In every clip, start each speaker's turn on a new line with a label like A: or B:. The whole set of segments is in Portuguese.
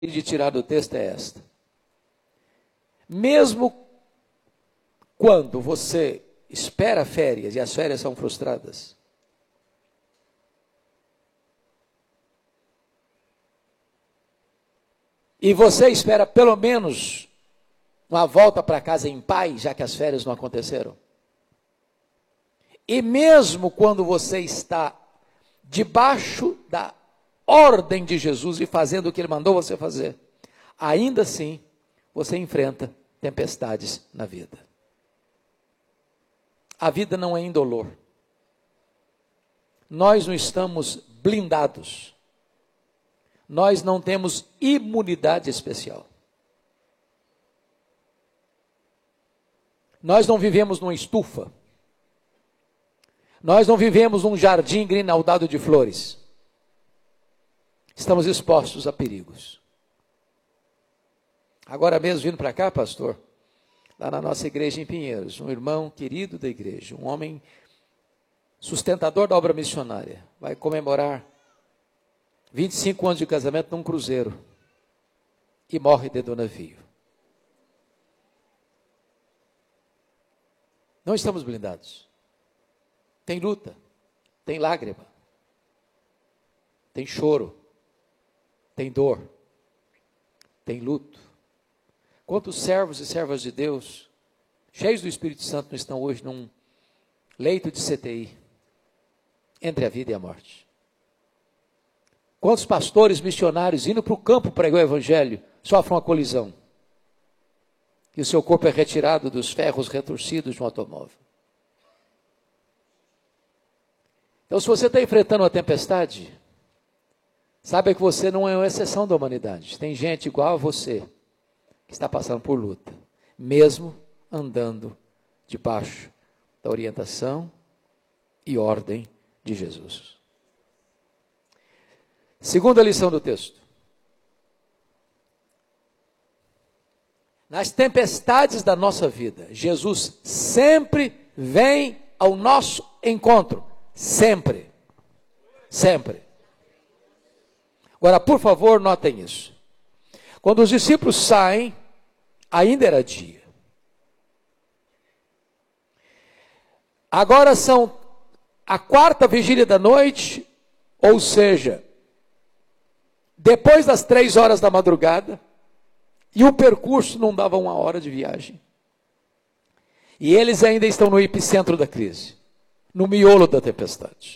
A: de tirar do texto é esta. Mesmo quando você espera férias e as férias são frustradas, e você espera pelo menos uma volta para casa em paz, já que as férias não aconteceram, e mesmo quando você está debaixo da ordem de Jesus e fazendo o que Ele mandou você fazer, ainda assim você enfrenta tempestades na vida. A vida não é indolor. Nós não estamos blindados. Nós não temos imunidade especial. Nós não vivemos numa estufa. Nós não vivemos num jardim grinaldado de flores. Estamos expostos a perigos. Agora mesmo vindo para cá, pastor, lá na nossa igreja em Pinheiros, um irmão querido da igreja, um homem sustentador da obra missionária, vai comemorar 25 anos de casamento num cruzeiro e morre dentro do navio. Não estamos blindados. Tem luta, tem lágrima, tem choro, tem dor, tem luto. Quantos servos e servas de Deus, cheios do Espírito Santo, não estão hoje num leito de CTI, entre a vida e a morte? Quantos pastores missionários indo para o campo pregar o evangelho, sofrem uma colisão, e o seu corpo é retirado dos ferros retorcidos de um automóvel? Então, se você está enfrentando uma tempestade, saiba que você não é uma exceção da humanidade. Tem gente igual a você, que está passando por luta, mesmo andando debaixo da orientação e ordem de Jesus. Segunda lição do texto. Nas tempestades da nossa vida, Jesus sempre vem ao nosso encontro. Sempre. Sempre. Agora, por favor, notem isso. Quando os discípulos saem, ainda era dia. Agora são a quarta vigília da noite, ou seja, depois das 3 horas da madrugada, e o percurso não dava 1 hora de viagem. E eles ainda estão no epicentro da crise, no miolo da tempestade.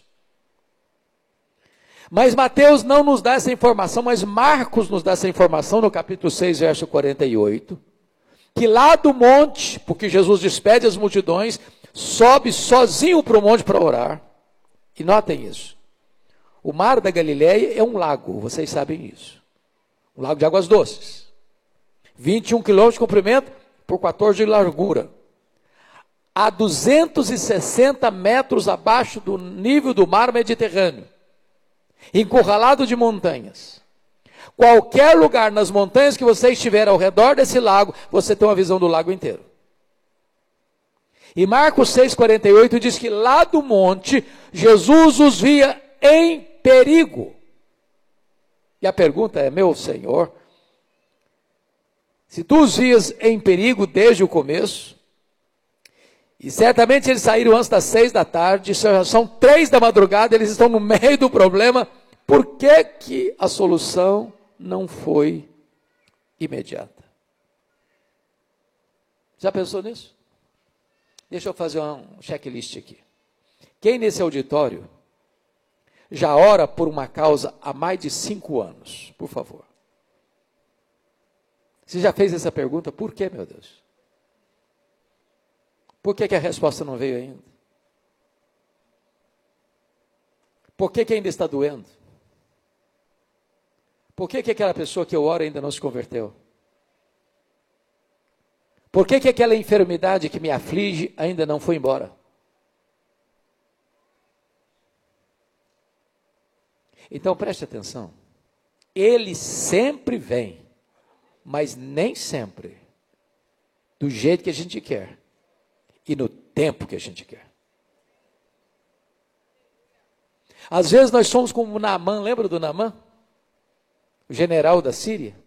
A: Mas Mateus não nos dá essa informação, mas Marcos nos dá essa informação no capítulo 6, verso 48, que lá do monte, porque Jesus despede as multidões, sobe sozinho para o monte para orar. E notem isso. O mar da Galileia é um lago, vocês sabem isso. Um lago de águas doces. 21 quilômetros de comprimento por 14 de largura. A 260 metros abaixo do nível do mar Mediterrâneo. Encurralado de montanhas. Qualquer lugar nas montanhas que você estiver ao redor desse lago, você tem uma visão do lago inteiro. E Marcos 6,48 diz que lá do monte, Jesus os via em perigo. E a pergunta é, meu Senhor, se tu os vias em perigo desde o começo, e certamente eles saíram antes das 6 da tarde, são 3 da madrugada, eles estão no meio do problema, por que que a solução não foi imediata? Já pensou nisso? Deixa eu fazer um checklist aqui. Quem nesse auditório já ora por uma causa há mais de 5 anos? Por favor. Você já fez essa pergunta? Por que, meu Deus? Por que que a resposta não veio ainda? Por que que ainda está doendo? Por que que aquela pessoa que eu oro ainda não se converteu? Por que que aquela enfermidade que me aflige ainda não foi embora? Então preste atenção. Ele sempre vem, mas nem sempre do jeito que a gente quer e no tempo que a gente quer. Às vezes nós somos como Naamã, lembra do Naamã? O general da Síria?